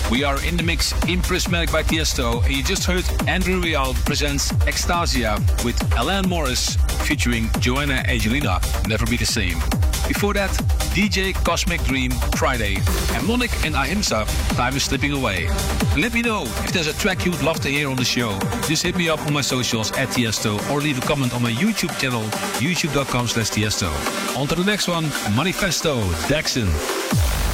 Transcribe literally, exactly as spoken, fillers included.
We are in the mix in Prismatic by Tiesto, and you just heard Andrew Rial presents Extasia with Alain Morris featuring Joanna Angelina, Never Be the Same. Before that, D J Cosmic Dream, Friday, and Monic and Ahimsa, Time is Slipping Away. Let me know if there's a track you'd love to hear on the show. Just hit me up on my socials at Tiesto or leave a comment on my YouTube channel, youtube dot com slash Tiesto. On to the next one, Manifesto, Daxon.